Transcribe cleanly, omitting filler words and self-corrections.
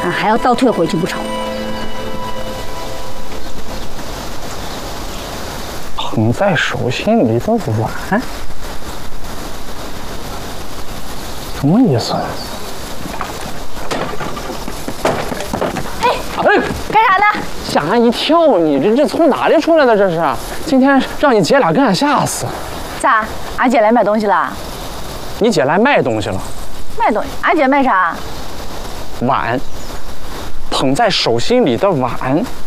俺还要倒退回去不成？ 捧在手心里的碗，什么意思？ 哎，干啥呢？ 吓俺一跳！你这从哪里出来的？这是？今天让你姐俩给俺吓死。 咋？俺姐来买东西了？ 你姐来卖东西了？ 卖东西？俺姐卖啥？ 碗，捧在手心里的碗。